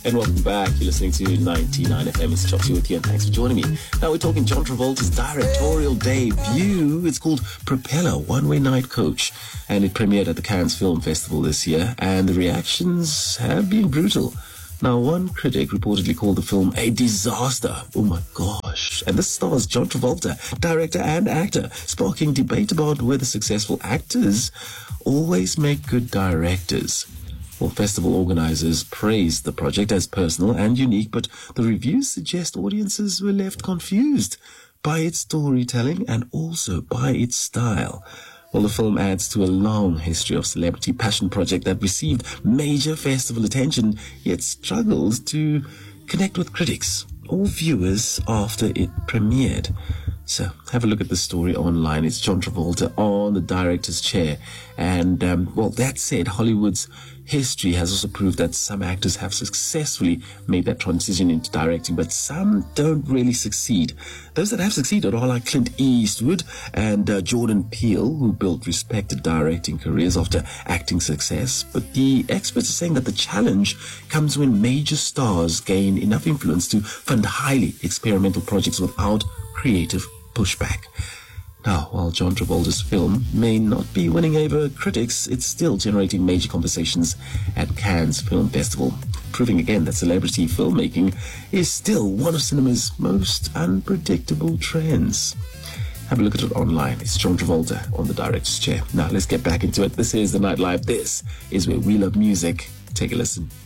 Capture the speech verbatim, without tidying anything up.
And welcome back. You're listening to ninety-nine F M. It's Chopsy with you, and thanks for joining me. Now we're talking John Travolta's directorial debut. It's called Propeller, One-Way Night Coach, and it premiered at the Cannes Film Festival this year, and the reactions have been brutal. Now, one critic reportedly called the film a disaster. Oh my gosh. And this stars John Travolta, director and actor, sparking debate about whether successful actors always make good directors. Well, festival organizers praised the project as personal and unique, but the reviews suggest audiences were left confused by its storytelling and also by its style. Well, the film adds to a long history of celebrity passion project that received major festival attention, yet struggled to connect with critics or viewers after it premiered. So have a look at the story online. It's John Travolta on the director's chair. And, um, well, that said, Hollywood's history has also proved that some actors have successfully made that transition into directing, but some don't really succeed. Those that have succeeded are like Clint Eastwood and uh, Jordan Peele, who built respected directing careers after acting success. But the experts are saying that the challenge comes when major stars gain enough influence to fund highly experimental projects without creative pushback. Now, while John Travolta's film may not be winning over critics, it's still generating major conversations at Cannes Film Festival, proving again that celebrity filmmaking is still one of cinema's most unpredictable trends. Have a look at it online. It's John Travolta on the director's chair. Now, let's get back into it. This is The Nightlife. This is where we love music. Take a listen.